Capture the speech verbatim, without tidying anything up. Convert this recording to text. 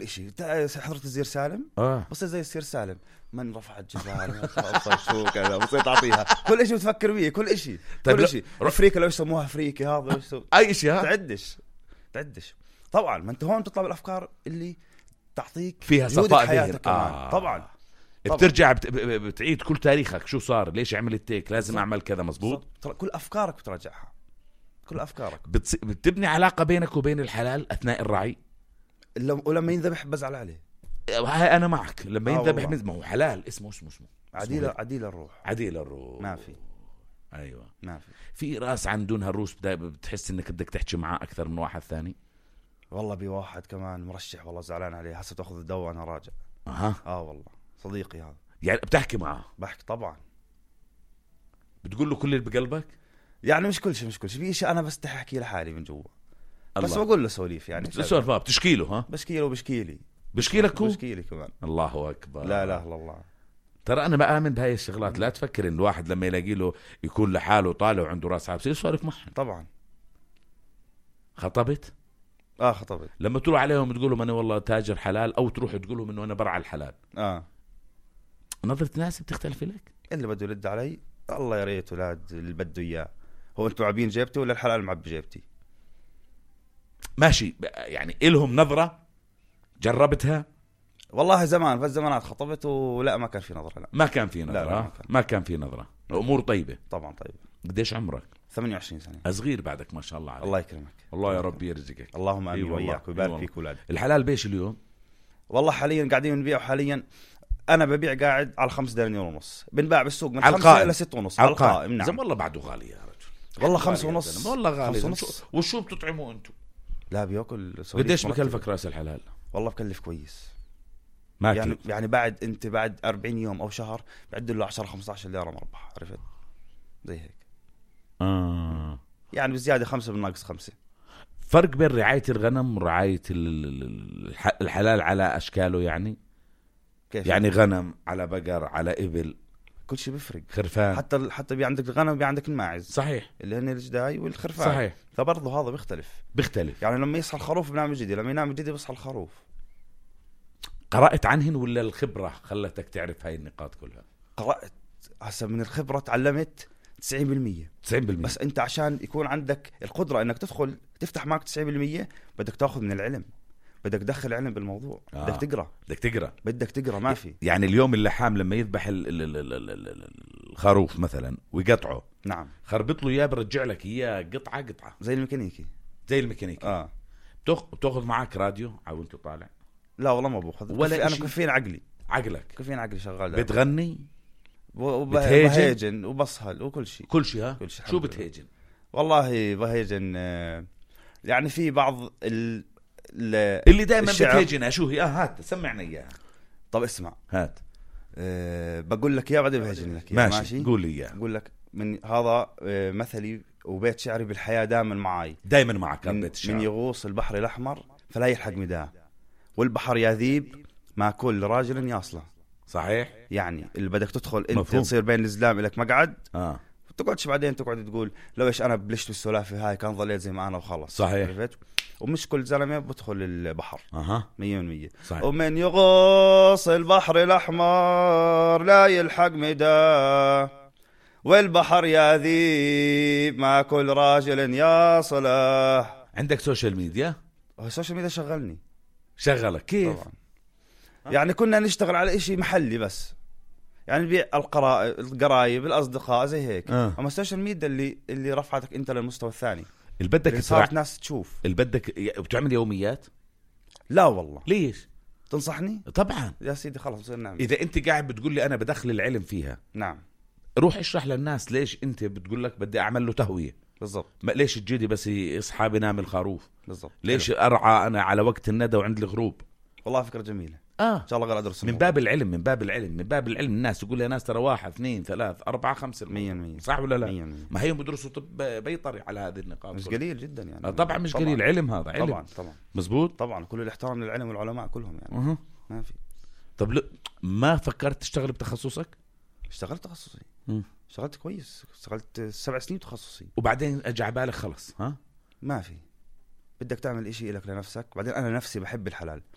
إشي. حضرت الزير سالم اه بصير زي السير سالم، من رفعت جبال شو كذا بصير تعطيها كل إشي بتفكر بيه، كل إشي طيب كل إشي. أفريقيا لو يسموها أفريقيا هذا اي شيء ها تعدش تعدش طبعا. ما انت هون تطلع بالافكار اللي تعطيك فيها جودة صفاء حياتك ذهن. كمان. آه. طبعا طبعاً. بترجع بت... بتعيد كل تاريخك، شو صار، ليش عملت هيك، لازم بالضبط. اعمل كذا. مزبوط. بالضبط. كل افكارك بتراجعها، كل افكارك. بتص... بتبني علاقة بينك وبين الحلال اثناء الرعي. لو- ولما ينذبح بزعل عليه. هاي انا معك. لما آه ينذبح والله. من... ما هو حلال، اسمه اسمه اسمه عديل اسمه عديل الروح. عديل الروح. ما في ايوه ما في في راس عندهم هالروس بدا- بتحس انك بدك تحكي معاه اكثر من واحد ثاني. والله بواحد كمان مرشح والله زعلان عليه، هسه تاخذ الدواء انا راجع. اها اه والله صديقي هذا. يعني بتحكي معاه، بحكي طبعا، بتقول له كل اللي بقلبك. يعني مش كل شيء مش كل شيء، في شيء انا بستحي احكي لحالي من جوا، بس الله. بقول له سوليف يعني بتسولف بقى، بتشكي له. ها بشكي له وبشكي لي بشكي لك هو. بشكي لي كمان. الله اكبر. لا لا الا الله. ترى انا بآمن بهاي الشغلات. لا تفكر ان الواحد لما يلاقي له يكون لحاله طالع وعنده راس عاب يسولف معهم. طبعا. خطبت اه خطبت. لما تروح عليهم تقول لهم انا والله تاجر حلال، او تروح تقول لهم انه انا برع الحلال، اه نظرة الناس بتختلف لك. اللي بده يلد علي الله يا ريت ولاد اللي بده اياه. هو انتوا عابين جيبتي ولا الحلال معبي جيبتي؟ ماشي يعني إلهم نظرة جربتها. والله زمان في الزمانات خطبت ولا ما كان في نظرة. لا ما كان في نظرة. لا، لا، ما كان. ما كان في نظرة. الأمور طيبة. طبعا طيب. قديش عمرك؟ ثمانية وعشرين سنة. صغير بعدك ما شاء الله عليك. الله يكرمك. الله يا رب يرزقك. اللهم امين. إي والله. وياك ويبارك إي والله. فيك ولاد. الحلال بيش اليوم؟ والله حاليا قاعدين نبيع حاليا. انا ببيع قاعد على خمس دنانير ونص، بنباع بالسوق من على خمسة القائم. الى ست ونص. على على القائم. زي نعم. والله بعده غالي يا رجل. والله غالي خمسة يا ونص. زلمة. والله غالي. خمسة ونص. ونص. وشو بتطعموا انتم؟ لا بياكل سوليف قديش مرتبة. بكلفك راس الحلال؟ والله بكلف كويس. ما يعني كيف. يعني بعد انت بعد أربعين يوم او شهر بعد له عشرة خمسة عشر ليرة مربح. عرفت زي هيك آه. يعني بزيادة خمسة بالناقص خمسة. فرق بين رعاية الغنم ورعاية ال- ال- الح- الحلال على أشكاله يعني. كيف يعني غنم على بقر على إبل كل شيء بيفرق. خرفان. حتى ال- حتى بي عندك الغنم بي عندك الماعز صحيح اللي هن الجداي والخرفان. صحيح فبرضه هذا بيختلف. بيختلف. يعني لما يصحى الخروف بنام جدي، لما ينام جدي بيصحى الخروف. قرأت عنهن ولا الخبرة خلتك تعرف هاي النقاط كلها؟ قرأت هسه من الخبرة تعلمت تسعين بالمية. تسعين بالمية. بس انت عشان يكون عندك القدرة انك تدخل تفتح معك تسعين بالمية بدك تاخذ من العلم، بدك تدخل علم بالموضوع. آه. بدك تقرأ بدك تقرأ. بدك تقرأ ما في. يعني اليوم اللحام لما يذبح ال- ال- ال- ال- ال- ال- الخروف مثلا ويقطعه، نعم خربط له اياه برجع لك اياه قطعة قطعة زي الميكانيكي. زي الميكانيكي. اه بتاخ- بتاخذ معك راديو او انت طالع لا والله ما باخذ ولا ولا انا إشي. كفين عقلي عقلك كفين عقلي شغال دائما. بتغني وب- بتهيجن؟ وبهيجن وبصهل وكل شيء. كل شيء. ها كل شيء شو الحمد لله. بتهيجن؟ والله بهيجن آه، يعني في بعض ال ال اللي دائما الشعر. بتهيجنها شو هي؟ اه هات سمعنا اياها. طب اسمع هات أه بقول لك اياه بعدين بهيجن لك إياه. ماشي, ماشي؟ قول لي اياها. اقول لك من هذا آه، مثلي وبيت شعري بالحياة دائما معاي. دائما معك من, بيت الشعر. من يغوص البحر الأحمر فلا يلحق مداه، والبحر يذيب ما كل راجل ياصله. صحيح. يعني اللي بدك تدخل انت مفهوم. تصير بين الزلام لك مقعد، اه تقعدش بعدين تقعد تقول لو ايش انا بلشت بالسلافة هاي كان ظليت زي ما انا وخلص. صحيح. عرفت؟ ومش كل زلمة بدخل البحر اها مية بالمية. صحيح. ومن يغوص البحر الأحمر لا يلحق مداه، والبحر يذيب ما كل راجل يصله. عندك سوشيال ميديا؟ هو السوشيال ميديا شغلني شغلك كيف؟ طبعا. يعني كنا نشتغل على إشي محلي بس، يعني نبيع القراء القرايب الأصدقاء زي هيك. آه. أما السوشيال ميديا اللي اللي رفعتك أنت للمستوى الثاني، اللي بدك اللي تسرع، صارت ناس تشوف. اللي بدك ي- بتعمل يوميات؟ لا والله. ليش؟ تنصحني طبعا يا سيدي خلص بصير نعمل. اذا انت قاعد بتقول لي انا بدخل العلم فيها، نعم روح اشرح للناس ليش انت بتقول لك بدي اعمل له تهويه. بالضبط ما ليش الجدي بس يصحى بينام الخروف؟ بالضبط. ليش ارعى انا على وقت الندى وعند الغروب؟ والله فكرة جميلة. اه إن شاء الله غير أدرس من باب العلم من باب العلم من باب العلم الناس تقول يا ناس ترى واحد اثنين ثلاث أربعة خمسة مية مية. صح ولا لا؟ مية مية. ما هي بدرسوا طب بيطري على هذه النقاط مش كلها. قليل جدا يعني. آه طبعا مش قليل. علم هذا علم. طبعا طبعا مزبوط. طبعا كل الاحترام للعلم والعلماء كلهم يعني. أه. ما في. طب ل... ما فكرت تشتغل بتخصصك؟ اشتغلت تخصصي. مم. اشتغلت كويس، اشتغلت سبع سنين تخصصي. وبعدين اجى على بالك خلص ها ما في. بدك تعمل اشي لك لنفسك. بعدين انا نفسي بحب الحلال،